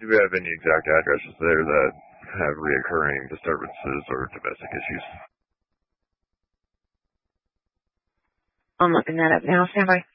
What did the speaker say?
Do we have any exact addresses there that have reoccurring disturbances or domestic issues? I'm looking that up now. Stand by.